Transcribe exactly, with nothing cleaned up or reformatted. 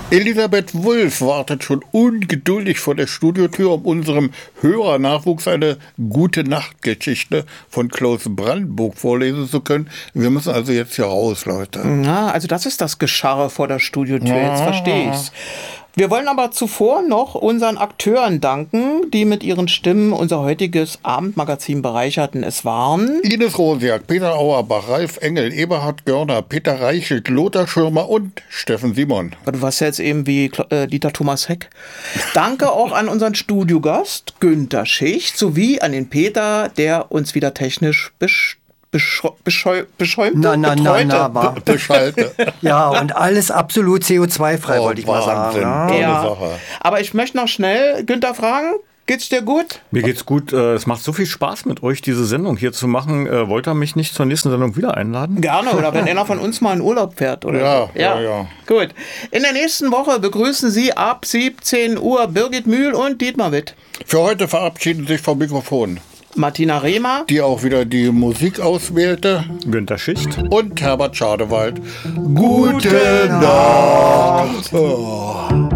Elisabeth Wulff wartet schon ungeduldig vor der Studiotür, um unserem Hörernachwuchs eine Gute-Nacht-Geschichte von Klaus Brandenburg vorlesen zu können. Wir müssen also jetzt hier raus, Leute. Ja, also das ist das Gescharre vor der Studiotür, jetzt verstehe ich's. Wir wollen aber zuvor noch unseren Akteuren danken, die mit ihren Stimmen unser heutiges Abendmagazin bereicherten. Es waren Ines Rosiak, Peter Auerbach, Ralf Engel, Eberhard Görner, Peter Reichelt, Lothar Schirmer und Steffen Simon. Du warst ja jetzt eben wie äh, Dieter Thomas Heck. Danke auch an unseren Studiogast Günther Schicht sowie an den Peter, der uns wieder technisch bestimmt. Bescheu, bescheu, beschäumte, na, na, na, na, war. Beschalte. Ja, und alles absolut C O zwei frei, Oh, wollte ich mal sagen. Wahnsinn. Ja. Ja. Sache. Aber ich möchte noch schnell Günther fragen, geht's dir gut? Mir geht's gut. Es macht so viel Spaß mit euch, diese Sendung hier zu machen. Wollt ihr mich nicht zur nächsten Sendung wieder einladen? Gerne, oder wenn einer von uns mal in Urlaub fährt. Oder Ja, so. ja, ja. Gut. In der nächsten Woche begrüßen Sie ab siebzehn Uhr Birgit Mühl und Dietmar Witt. Für heute verabschieden sich vom Mikrofon Martina Rehmer, die auch wieder die Musik auswählte, Günther Schicht und Herbert Schadewald. Gute Nacht. Oh.